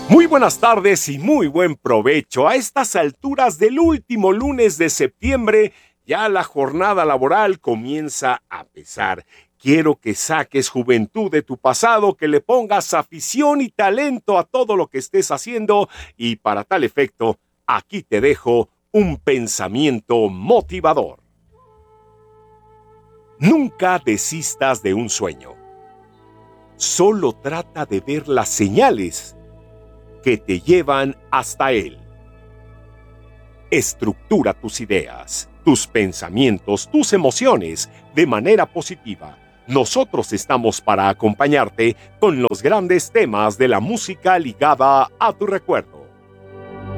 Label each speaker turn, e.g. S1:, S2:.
S1: Muy buenas tardes y muy buen provecho. A estas alturas del último lunes de septiembre, ya la jornada laboral comienza a pesar. Quiero que saques juventud de tu pasado, que le pongas afición y talento a todo lo que estés haciendo y para tal efecto, aquí te dejo un pensamiento motivador. Nunca desistas de un sueño. Solo trata de ver las señales que te llevan hasta él. Estructura tus ideas, tus pensamientos, tus emociones de manera positiva. Nosotros estamos para acompañarte con los grandes temas de la música ligada a tu recuerdo.